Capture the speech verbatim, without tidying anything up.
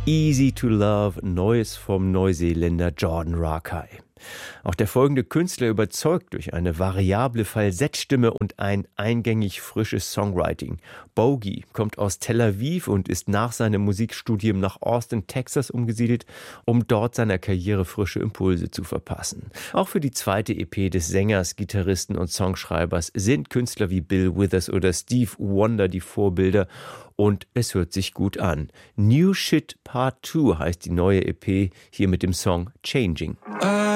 Easy to Love, Neues vom Neuseeländer Jordan Rakei. Auch der folgende Künstler überzeugt durch eine variable Falsettstimme und ein eingängig frisches Songwriting. Bogey kommt aus Tel Aviv und ist nach seinem Musikstudium nach Austin, Texas umgesiedelt, um dort seiner Karriere frische Impulse zu verpassen. Auch für die zweite E P des Sängers, Gitarristen und Songschreibers sind Künstler wie Bill Withers oder Steve Wonder die Vorbilder und es hört sich gut an. New Shit Part zwei heißt die neue E P, hier mit dem Song Changing. Uh